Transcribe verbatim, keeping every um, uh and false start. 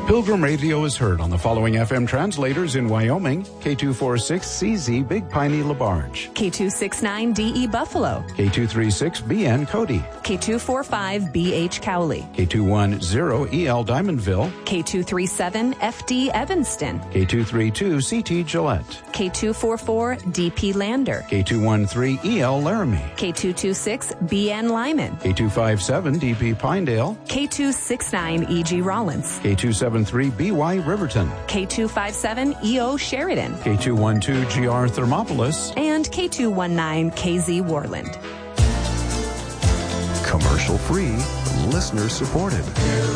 Pilgrim Radio is heard on the following F M translators in Wyoming: K two forty-six C Z Big Piney LaBarge, K two sixty-nine D E Buffalo, K two thirty-six B N Cody, K two forty-five B H Cowley, K two ten E L Diamondville, K two thirty-seven F D Evanston, K two thirty-two C T Gillette, K two forty-four D P Lander, K two thirteen E L Laramie, K two twenty-six B N Lyman, K two fifty-seven D P Pinedale, K two sixty-nine E G Rollins, K two seventy-three B Y Riverton, K two fifty-seven E O Sheridan, K two twelve G R Thermopolis, and K two nineteen K Z Warland. Commercial free, listener supported.